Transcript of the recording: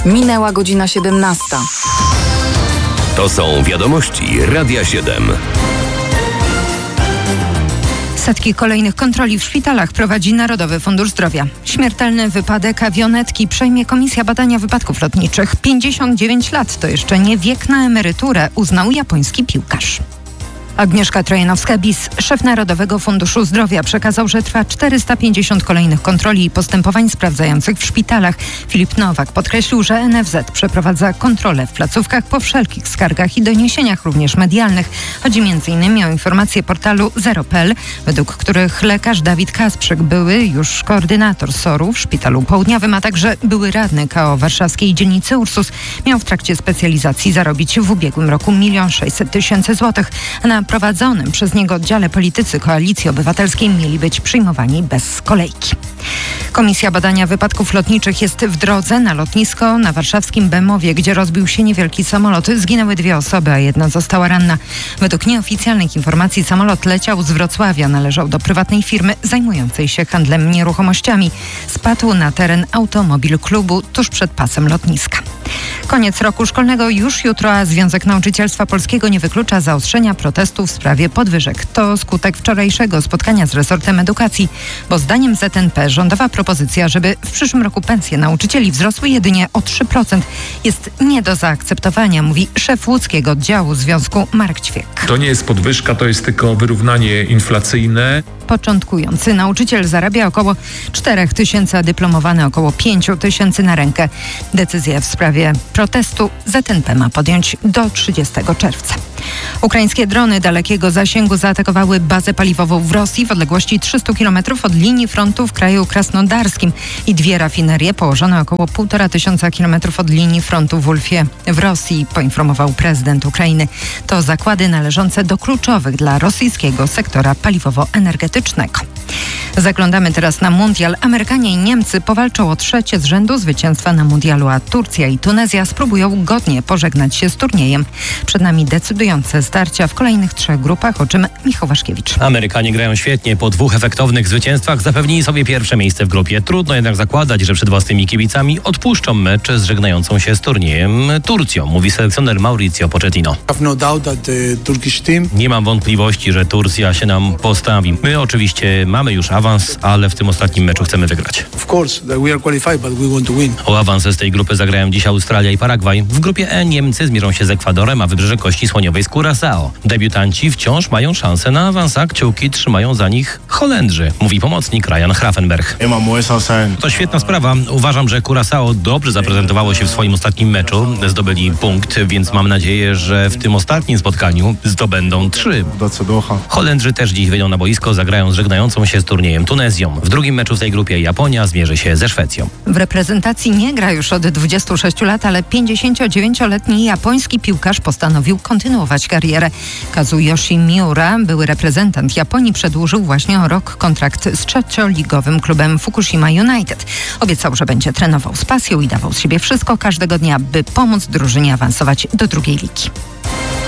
Minęła godzina 17. To są wiadomości Radia 7. Setki kolejnych kontroli w szpitalach prowadzi Narodowy Fundusz Zdrowia. Śmiertelny wypadek awionetki przejmie Komisja Badania Wypadków Lotniczych. 59 lat to jeszcze nie wiek na emeryturę, uznał japoński piłkarz. Agnieszka Trojanowska-Bis, szef Narodowego Funduszu Zdrowia, przekazał, że trwa 450 kolejnych kontroli i postępowań sprawdzających w szpitalach. Filip Nowak podkreślił, że NFZ przeprowadza kontrole w placówkach po wszelkich skargach i doniesieniach, również medialnych. Chodzi m.in. o informacje portalu Zero.pl, według których lekarz Dawid Kasprzyk, były już koordynator SOR-u w Szpitalu Południowym, a także były radny KO warszawskiej dzielnicy Ursus, miał w trakcie specjalizacji zarobić w ubiegłym roku 1 600 000 złotych, a na prowadzonym przez niego oddziale politycy Koalicji Obywatelskiej mieli być przyjmowani bez kolejki. Komisja Badania Wypadków Lotniczych jest w drodze na lotnisko na warszawskim Bemowie, gdzie rozbił się niewielki samolot. Zginęły 2 osoby, a 1 została ranna. Według nieoficjalnych informacji samolot leciał z Wrocławia, należał do prywatnej firmy zajmującej się handlem nieruchomościami. Spadł na teren Automobil Klubu tuż przed pasem lotniska. Koniec roku szkolnego już jutro, a Związek Nauczycielstwa Polskiego nie wyklucza zaostrzenia protestu w sprawie podwyżek. To skutek wczorajszego spotkania z resortem edukacji, bo zdaniem ZNP rządowa propozycja, żeby w przyszłym roku pensje nauczycieli wzrosły jedynie o 3%, jest nie do zaakceptowania, mówi szef łódzkiego oddziału związku Marek Ćwiek. To nie jest podwyżka, to jest tylko wyrównanie inflacyjne. Początkujący nauczyciel zarabia około 4 000, a dyplomowany około 5 000 na rękę. Decyzję w sprawie protestu ZNP ma podjąć do 30 czerwca. Ukraińskie drony dalekiego zasięgu zaatakowały bazę paliwową w Rosji w odległości 300 km od linii frontu w kraju krasnodarskim i 2 rafinerie położone około 1500 km od linii frontu w Ulfie w Rosji, poinformował prezydent Ukrainy. To zakłady należące do kluczowych dla rosyjskiego sektora paliwowo-energetycznego. Zaglądamy teraz na mundial. Amerykanie i Niemcy powalczą o 3. z rzędu zwycięstwa na mundialu, a Turcja i Tunezja spróbują godnie pożegnać się z turniejem. Przed nami decydujące starcia w kolejnych 3 grupach, o czym Michał Waszkiewicz. Amerykanie grają świetnie. Po 2 efektownych zwycięstwach zapewnili sobie pierwsze miejsce w grupie. Trudno jednak zakładać, że przed własnymi kibicami odpuszczą mecz z żegnającą się z turniejem Turcją, mówi selekcjoner Mauricio Pochettino. Nie mam wątpliwości, że Turcja się nam postawi. My oczywiście mamy już awans, ale w tym ostatnim meczu chcemy wygrać. O awans z tej grupy zagrają dziś Australia i Paragwaj. W grupie E Niemcy zmierzą się z Ekwadorem, a Wybrzeże Kości Słoniowej z Curaçao. Debiutanci wciąż mają szansę na awans, a kciuki trzymają za nich Holendrzy, mówi pomocnik Ryan Gravenberch. To świetna sprawa. Uważam, że Curaçao dobrze zaprezentowało się w swoim ostatnim meczu. Zdobyli punkt, więc mam nadzieję, że w tym ostatnim spotkaniu zdobędą 3. Holendrzy też dziś wyjdą na boisko, zagrają z żegnającą się z turniejem Tunezją. W drugim meczu w tej grupie Japonia zmierzy się ze Szwecją. W reprezentacji nie gra już od 26 lat, ale 59-letni japoński piłkarz postanowił kontynuować karierę. Kazuyoshi Miura, były reprezentant Japonii, przedłużył właśnie o rok kontrakt z trzecioligowym klubem Fukushima United. Obiecał, że będzie trenował z pasją i dawał z siebie wszystko każdego dnia, by pomóc drużynie awansować do 2. ligi.